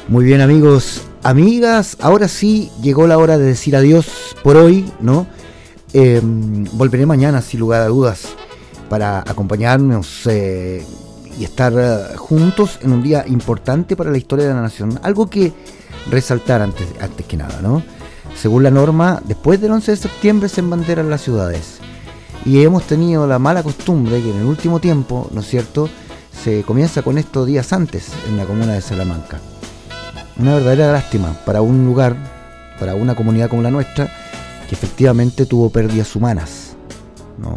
Muy bien, amigos, amigas, ahora sí llegó la hora de decir adiós por hoy, ¿no? Volveré mañana, sin lugar a dudas, para acompañarnos y estar juntos en un día importante para la historia de la nación. Algo que resaltar antes que nada, ¿no? Según la norma, después del 11 de septiembre se embanderan las ciudades. Y hemos tenido la mala costumbre que en el último tiempo, ¿no es cierto?, se comienza con esto días antes en la comuna de Salamanca. Una verdadera lástima para un lugar, para una comunidad como la nuestra, que efectivamente tuvo pérdidas humanas, ¿no?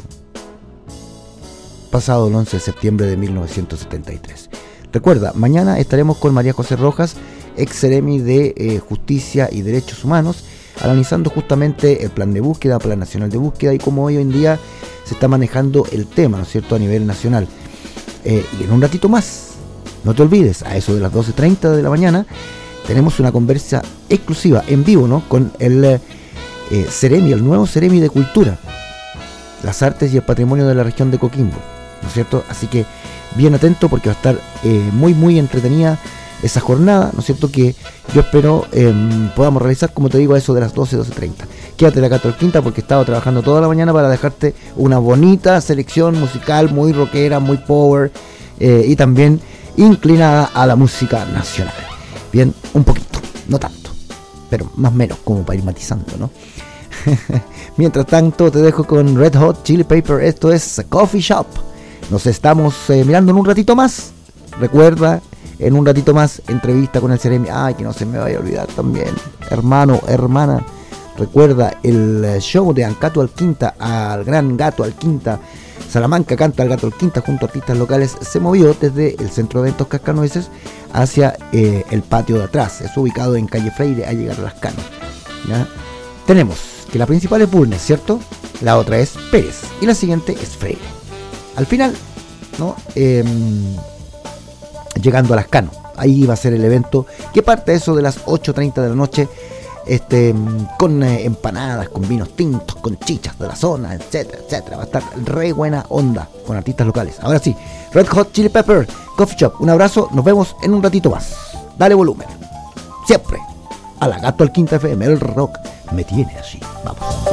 Pasado el 11 de septiembre de 1973. Recuerda, mañana estaremos con María José Rojas, ex seremi de Justicia y Derechos Humanos, analizando justamente el plan de búsqueda, Plan Nacional de Búsqueda, y cómo hoy en día se está manejando el tema, ¿no es cierto?, a nivel nacional. Y en un ratito más, no te olvides, a eso de las 12:30 de la mañana, tenemos una conversa exclusiva, en vivo, ¿no?, con el seremi, el nuevo seremi de Cultura, las Artes y el Patrimonio de la región de Coquimbo, ¿no es cierto? Así que bien atento, porque va a estar muy, muy entretenida esa jornada, ¿no es cierto?, que yo espero podamos realizar, como te digo, a eso de las 12:30. Quédate acá todo el quinta, porque he estado trabajando toda la mañana para dejarte una bonita selección musical, muy rockera, muy power, y también inclinada a la música nacional. Bien, un poquito, no tanto, pero más o menos, como para ir matizando, ¿no? Mientras tanto, te dejo con Red Hot Chili Pepper. Esto es Coffee Shop. Nos estamos mirando en un ratito más. Recuerda, en un ratito más, entrevista con el seremi. Ay, que no se me vaya a olvidar también, hermano, hermana. Recuerda el show de Ancato Alquinta, al gran Gato Alquinta. Salamanca canta al Gato Alquinta junto a artistas locales. Se movió desde el centro de eventos Cascanueces hacia el patio de atrás. Es ubicado en calle Freire, a llegar a Las Canas, ¿ya? Tenemos que la principal es Bulnes, ¿cierto? La otra es Pérez y la siguiente es Freire. Al final, ¿no?, llegando a Las Canas, ahí va a ser el evento, que parte eso de las 8:30 de la noche, con empanadas, con vinos tintos, con chichas de la zona, etcétera, etcétera. Va a estar re buena onda con artistas locales. Ahora sí, Red Hot Chili Pepper, Coffee Shop. Un abrazo, nos vemos en un ratito más. Dale volumen, siempre a la Gato Alquinta FM. El rock me tiene así. Vamos.